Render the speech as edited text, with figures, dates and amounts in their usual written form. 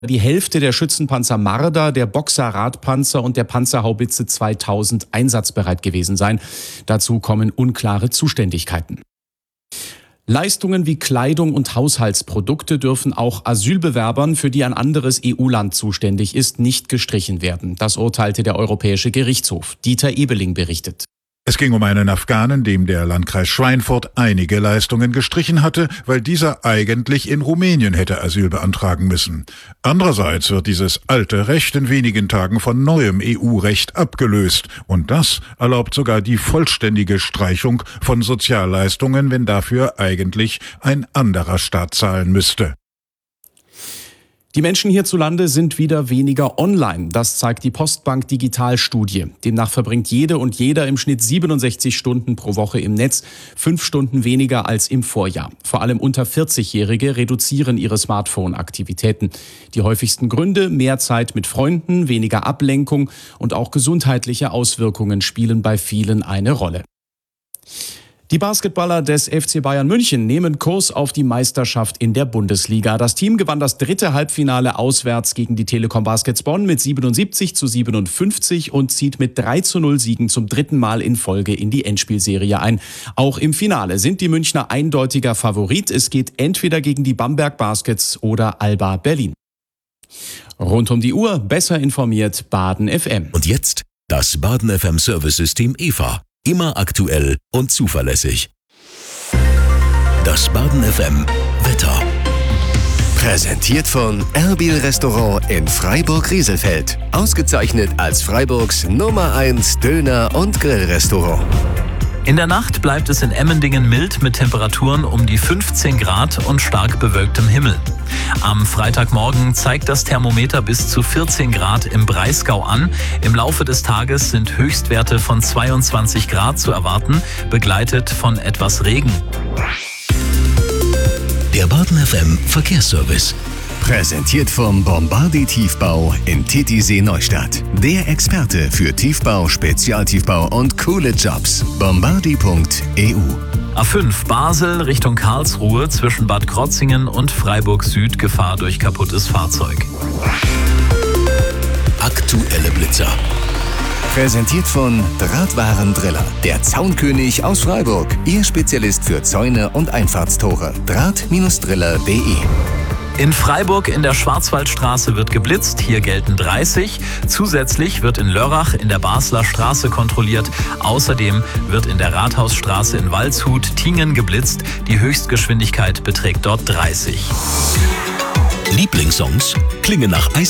die Hälfte der Schützenpanzer Marder, der Boxer-Radpanzer und der Panzerhaubitze 2000 einsatzbereit gewesen sein. Dazu kommen unklare Zuständigkeiten. Leistungen wie Kleidung und Haushaltsprodukte dürfen auch Asylbewerbern, für die ein anderes EU-Land zuständig ist, nicht gestrichen werden. Das urteilte der Europäische Gerichtshof. Dieter Ebeling berichtet. Es ging um einen Afghanen, dem der Landkreis Schweinfurt einige Leistungen gestrichen hatte, weil dieser eigentlich in Rumänien hätte Asyl beantragen müssen. Andererseits wird dieses alte Recht in wenigen Tagen von neuem EU-Recht abgelöst. Und das erlaubt sogar die vollständige Streichung von Sozialleistungen, wenn dafür eigentlich ein anderer Staat zahlen müsste. Die Menschen hierzulande sind wieder weniger online. Das zeigt die Postbank Digital-Studie. Demnach verbringt jede und jeder im Schnitt 67 Stunden pro Woche im Netz, 5 Stunden weniger als im Vorjahr. Vor allem unter 40-Jährige reduzieren ihre Smartphone-Aktivitäten. Die häufigsten Gründe: mehr Zeit mit Freunden, weniger Ablenkung und auch gesundheitliche Auswirkungen spielen bei vielen eine Rolle. Die Basketballer des FC Bayern München nehmen Kurs auf die Meisterschaft in der Bundesliga. Das Team gewann das 3. Halbfinale auswärts gegen die Telekom Baskets Bonn mit 77-57 und zieht mit 3:0 Siegen zum 3. Mal in Folge in die Endspielserie ein. Auch im Finale sind die Münchner eindeutiger Favorit. Es geht entweder gegen die Bamberg Baskets oder Alba Berlin. Rund um die Uhr besser informiert Baden FM. Und jetzt das Baden FM Service-System EVA. Immer aktuell und zuverlässig. Das Baden FM Wetter. Präsentiert von Erbil Restaurant in Freiburg-Rieselfeld. Ausgezeichnet als Freiburgs Nummer 1 Döner- und Grillrestaurant. In der Nacht bleibt es in Emmendingen mild mit Temperaturen um die 15 Grad und stark bewölktem Himmel. Am Freitagmorgen zeigt das Thermometer bis zu 14 Grad im Breisgau an. Im Laufe des Tages sind Höchstwerte von 22 Grad zu erwarten, begleitet von etwas Regen. Der Baden FM Verkehrsservice. Präsentiert vom Bombardi Tiefbau in Titisee Neustadt. Der Experte für Tiefbau, Spezialtiefbau und coole Jobs. Bombardi.eu. A5 Basel Richtung Karlsruhe zwischen Bad Krotzingen und Freiburg Süd Gefahr durch kaputtes Fahrzeug. Aktuelle Blitzer. Präsentiert von Drahtwarendriller, der Zaunkönig aus Freiburg. Ihr Spezialist für Zäune und Einfahrtstore. Draht-driller.de. In Freiburg in der Schwarzwaldstraße wird geblitzt, hier gelten 30. Zusätzlich wird in Lörrach in der Basler Straße kontrolliert. Außerdem wird in der Rathausstraße in Waldshut-Tingen geblitzt. Die Höchstgeschwindigkeit beträgt dort 30. Lieblingssongs klingen nach Eis